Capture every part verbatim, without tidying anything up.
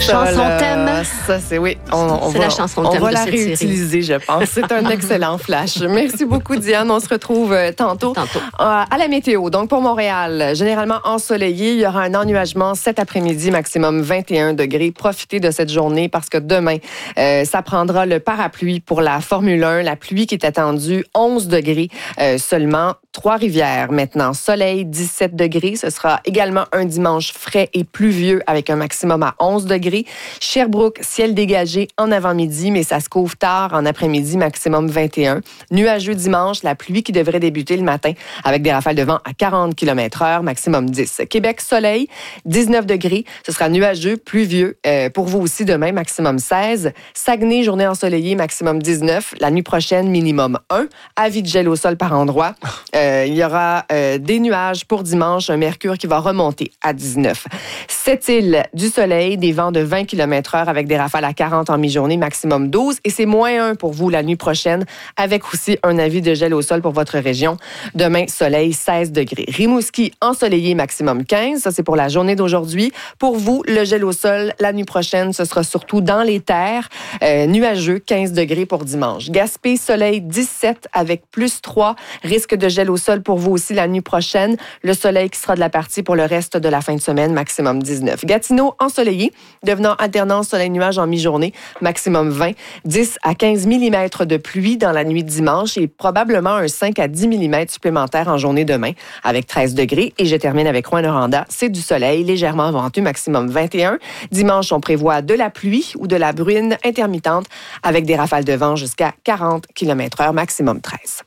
chanson thème. Ça, c'est oui. On, on c'est va, la chanson on thème va de la cette réutiliser, série. je pense. C'est un excellent flash. Merci beaucoup, Diane. On se retrouve euh, tantôt. Tantôt. Euh, à la météo. Donc, pour Montréal, généralement ensoleillé. Il y aura un ennuagement cet après-midi, maximum vingt et un degrés. Profitez de cette journée parce que demain, euh, ça prendra le parapluie pour la Formule un. La pluie qui est attendue, onze degrés euh, seulement. Trois-Rivières, maintenant, soleil, dix-sept degrés. Ce sera également un dimanche frais et pluvieux avec un maximum à onze degrés. Sherbrooke, ciel dégagé en avant-midi, mais ça se couvre tard en après-midi, maximum vingt et un. Nuageux dimanche, la pluie qui devrait débuter le matin avec des rafales de vent à quarante kilomètres heure, maximum dix. Québec, soleil, dix-neuf degrés. Ce sera nuageux, pluvieux. Euh, pour vous aussi, demain, maximum seize. Saguenay, journée ensoleillée, maximum dix-neuf. La nuit prochaine, minimum un. Avis de gel au sol par endroit. Euh, il y aura euh, des nuages pour dimanche, un mercure qui va remonter à dix-neuf. Sept-Îles, du soleil, des vents de vingt kilomètres heure avec des rafales à quarante en mi-journée, maximum douze. Et c'est moins un pour vous la nuit prochaine, avec aussi un avis de gel au sol pour votre région. Demain, soleil, seize degrés. Rimouski, ensoleillé, maximum quinze. Ça, c'est pour la journée d'aujourd'hui. Pour vous, le gel au sol, la nuit prochaine, ce sera surtout dans les terres. Euh, nuageux, quinze degrés pour dimanche. Gaspé, soleil, dix-sept avec plus trois. Risque de gel au sol pour vous aussi la nuit prochaine. Le soleil qui sera de la partie pour le reste de la fin de semaine, maximum dix-neuf. Gatineau, ensoleillé, devenant alternance soleil-nuage en mi-journée, maximum vingt. dix à quinze millimètres de pluie dans la nuit de dimanche et probablement un cinq à dix millimètres supplémentaires en journée demain avec treize degrés. Et je termine avec Rouyn-Noranda. C'est du soleil, légèrement venteux, maximum vingt et un. Dimanche, on prévoit de la pluie ou de la bruine intermittente avec des rafales de vent jusqu'à quarante kilomètres heure, maximum treize.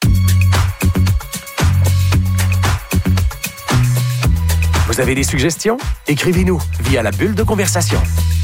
Vous avez des suggestions? Écrivez-nous via la bulle de conversation.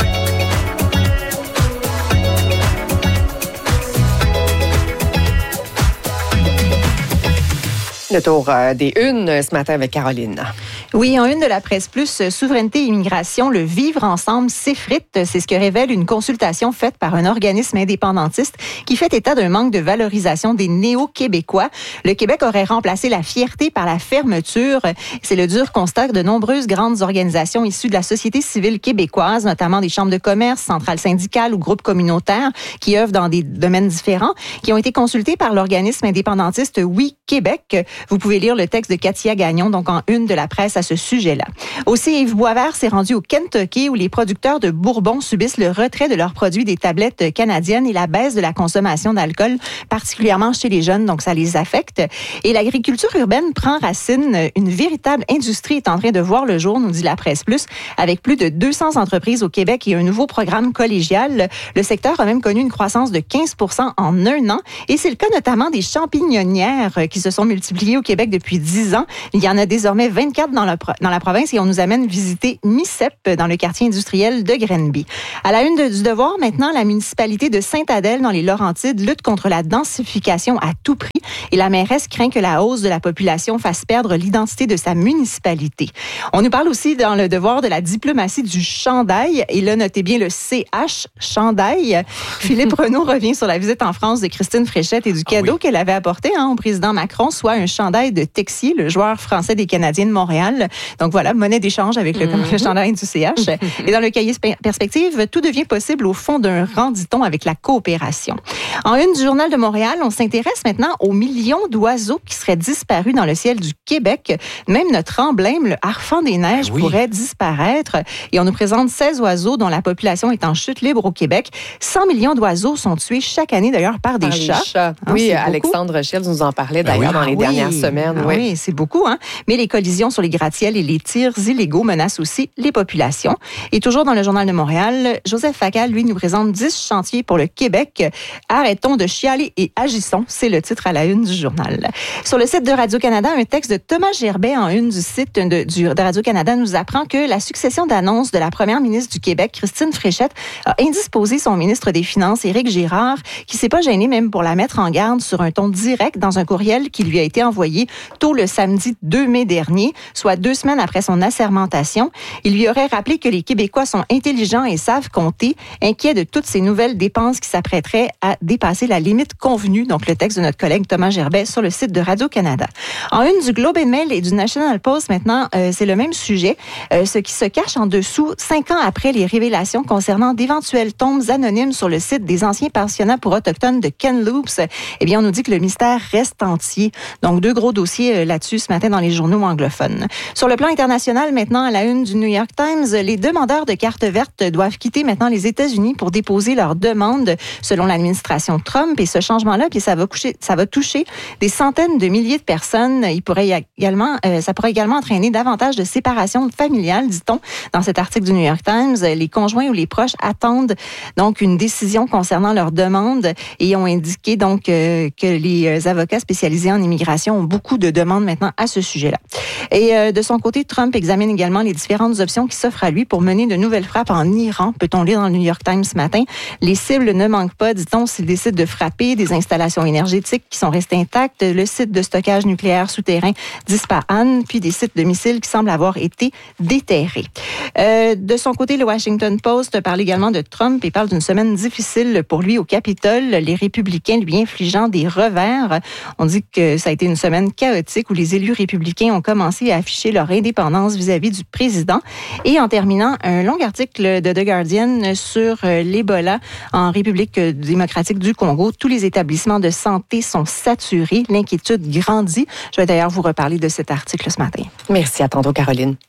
Le tour euh, des unes ce matin avec Caroline. Oui, en une de la presse plus, Souveraineté et immigration, le vivre ensemble s'effrite. C'est ce que révèle une consultation faite par un organisme indépendantiste qui fait état d'un manque de valorisation des néo-québécois. Le Québec aurait remplacé la fierté par la fermeture. C'est le dur constat de nombreuses grandes organisations issues de la société civile québécoise, notamment des chambres de commerce, centrales syndicales ou groupes communautaires qui œuvrent dans des domaines différents, qui ont été consultés par l'organisme indépendantiste Oui Québec. Vous pouvez lire le texte de Katia Gagnon, donc en une de la presse à ce sujet-là. Aussi, Yves Boisvert s'est rendu au Kentucky où les producteurs de Bourbon subissent le retrait de leurs produits des tablettes canadiennes et la baisse de la consommation d'alcool, particulièrement chez les jeunes, donc ça les affecte. Et l'agriculture urbaine prend racine. Une véritable industrie est en train de voir le jour, nous dit la presse plus, avec plus de deux cents entreprises au Québec et un nouveau programme collégial. Le secteur a même connu une croissance de quinze pour cent en un an et c'est le cas notamment des champignonnières qui se sont multipliées au Québec depuis dix ans. Il y en a désormais vingt-quatre dans la, dans la province et on nous amène visiter MICEP dans le quartier industriel de Grenby. À la une de, du devoir, maintenant, la municipalité de Sainte-Adèle dans les Laurentides lutte contre la densification à tout prix et la mairesse craint que la hausse de la population fasse perdre l'identité de sa municipalité. On nous parle aussi dans le devoir de la diplomatie du chandail et là, notez bien le C H, chandail. Philippe Renaud revient sur la visite en France de Christine Fréchette et du cadeau ah oui. qu'elle avait apporté hein, au président Macron, soit un chandail de Texier, le joueur français des Canadiens de Montréal. Donc voilà, monnaie d'échange avec le, mm-hmm. le chandail du C H. Et dans le cahier perspective, tout devient possible au fond d'un rang, dit-on, avec la coopération. En une du Journal de Montréal, on s'intéresse maintenant aux millions d'oiseaux qui seraient disparus dans le ciel du Québec. Même notre emblème, le harfang des neiges, oui. pourrait disparaître. Et on nous présente seize oiseaux dont la population est en chute libre au Québec. cent millions d'oiseaux sont tués chaque année, d'ailleurs, par des par chats. chats. Hein, oui, Alexandre Shields nous en parlait d'ailleurs ah oui. dans les ah dernières oui. semaines. Ah oui, oui c'est beaucoup. Hein? Mais les collisions sur les gratte-ciels et les tirs illégaux menacent aussi les populations. Et toujours dans le Journal de Montréal, Joseph Facal, lui, nous présente dix chantiers pour le Québec. Arrêtons de chialer et agissons. C'est le titre à la une du journal. Sur le site de Radio-Canada, un texte de Thomas Gerbet en une du site de, du, de Radio-Canada nous apprend que la succession d'annonces de la première ministre du Québec, Christine Fréchette, a indisposé son ministre des Finances, Éric Girard, qui s'est pas gêné même pour la mettre en garde sur un ton direct dans un courriel qui lui a été envoyé renvoyé tôt le samedi deux mai dernier, soit deux semaines après son assermentation. Il lui aurait rappelé que les Québécois sont intelligents et savent compter, inquiets de toutes ces nouvelles dépenses qui s'apprêteraient à dépasser la limite convenue. Donc, le texte de notre collègue Thomas Gerbet sur le site de Radio-Canada. En une du Globe and Mail et du National Post, maintenant, euh, c'est le même sujet. Euh, ce qui se cache en dessous, cinq ans après les révélations concernant d'éventuelles tombes anonymes sur le site des anciens pensionnats pour autochtones de Kamloops, eh bien, on nous dit que le mystère reste entier. Donc, deux gros dossiers euh, là-dessus ce matin dans les journaux anglophones. Sur le plan international, maintenant, à la une du New York Times, les demandeurs de cartes vertes doivent quitter maintenant les États-Unis pour déposer leur demande selon l'administration Trump. Et ce changement-là, puis ça va, coucher, ça va toucher des centaines de milliers de personnes. Il pourrait également, euh, ça pourrait également entraîner davantage de séparation familiale, dit-on, dans cet article du New York Times. Les conjoints ou les proches attendent donc une décision concernant leur demande et ont indiqué donc euh, que les avocats spécialisés en immigration ont beaucoup de demandes maintenant à ce sujet-là. Et euh, de son côté, Trump examine également les différentes options qui s'offrent à lui pour mener de nouvelles frappes en Iran, peut-on lire dans le New York Times ce matin. Les cibles ne manquent pas, dit-on, s'il décide de frapper des installations énergétiques qui sont restées intactes, le site de stockage nucléaire souterrain d'Ispahan, puis des sites de missiles qui semblent avoir été déterrés. Euh, de son côté, le Washington Post parle également de Trump et parle d'une semaine difficile pour lui au Capitole, les républicains lui infligeant des revers. On dit que ça a été une semaine chaotique où les élus républicains ont commencé à afficher leur indépendance vis-à-vis du président. Et en terminant, un long article de The Guardian sur l'Ebola en République démocratique du Congo. Tous les établissements de santé sont saturés. L'inquiétude grandit. Je vais d'ailleurs vous reparler de cet article ce matin. Merci. À tantôt, Caroline.